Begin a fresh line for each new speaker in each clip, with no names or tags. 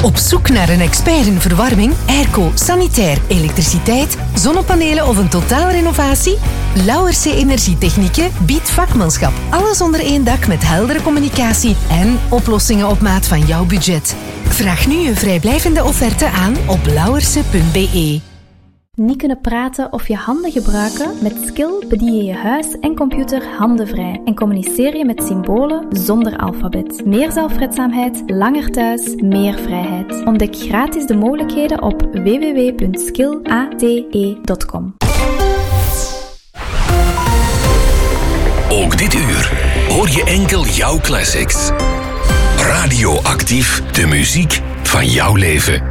Op zoek naar een expert in verwarming, airco, sanitair, elektriciteit, zonnepanelen of een totaalrenovatie? Lauwerse Energietechnieken biedt vakmanschap. Alles onder één dak met heldere communicatie en oplossingen op maat van jouw budget. Vraag nu je vrijblijvende offerte aan op lauwerse.be.
Niet kunnen praten of je handen gebruiken? Met Skill bedien je je huis en computer handenvrij en communiceer je met symbolen zonder alfabet. Meer zelfredzaamheid, langer thuis, meer vrijheid. Ontdek gratis de mogelijkheden op www.skillate.com.
Ook dit uur hoor je enkel jouw classics. Radioactief, de muziek van jouw leven.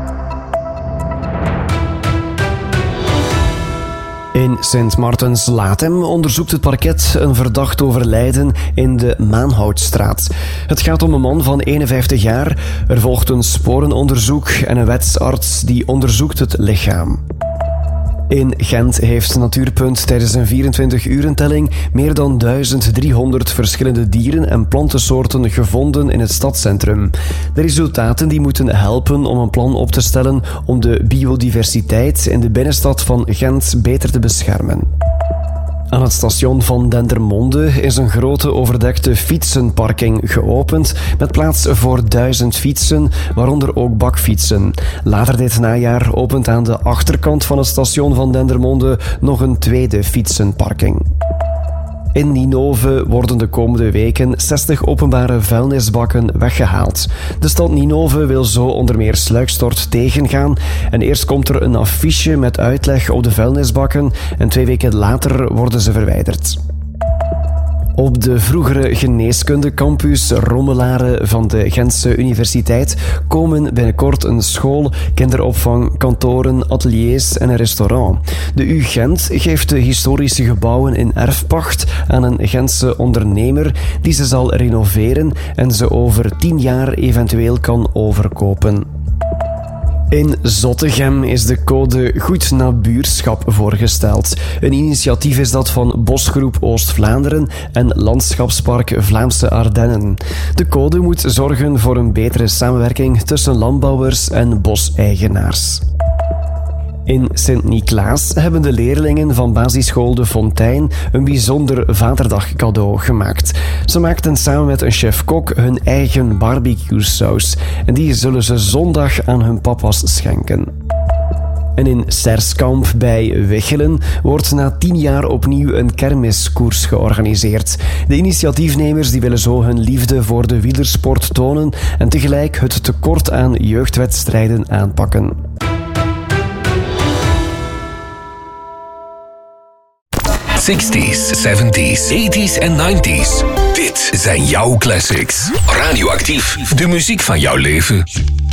In Sint-Martens-Latem onderzoekt het parket een verdacht overlijden in de Maanhoutstraat. Het gaat om een man van 51 jaar. Er volgt een sporenonderzoek en een wetsarts die onderzoekt het lichaam. In Gent heeft Natuurpunt tijdens een 24-urentelling meer dan 1300 verschillende dieren- en plantensoorten gevonden in het stadscentrum. De resultaten die moeten helpen om een plan op te stellen om de biodiversiteit in de binnenstad van Gent beter te beschermen. Aan het station van Dendermonde is een grote overdekte fietsenparking geopend met plaats voor 1000 fietsen, waaronder ook bakfietsen. Later dit najaar opent aan de achterkant van het station van Dendermonde nog een tweede fietsenparking. In Ninove worden de komende weken 60 openbare vuilnisbakken weggehaald. De stad Ninove wil zo onder meer sluikstort tegengaan. En eerst komt er een affiche met uitleg op de vuilnisbakken en 2 weken later worden ze verwijderd. Op de vroegere geneeskundecampus Rommelaren van de Gentse Universiteit komen binnenkort een school, kinderopvang, kantoren, ateliers en een restaurant. De U Gent geeft de historische gebouwen in erfpacht aan een Gentse ondernemer die ze zal renoveren en ze over 10 jaar eventueel kan overkopen. In Zottegem is de code Goed Nabuurschap voorgesteld. Een initiatief is dat van Bosgroep Oost-Vlaanderen en Landschapspark Vlaamse Ardennen. De code moet zorgen voor een betere samenwerking tussen landbouwers en boseigenaars. In Sint-Niklaas hebben de leerlingen van basisschool De Fontein een bijzonder Vaderdag cadeau gemaakt. Ze maakten samen met een chef-kok hun eigen barbecue-saus en die zullen ze zondag aan hun papa's schenken. En in Serskamp bij Wichelen wordt na 10 jaar opnieuw een kermiskoers georganiseerd. De initiatiefnemers die willen zo hun liefde voor de wielersport tonen en tegelijk het tekort aan jeugdwedstrijden aanpakken.
60s, 70s, 80s en 90s. Dit zijn jouw classics. Radioactief, de muziek van jouw leven.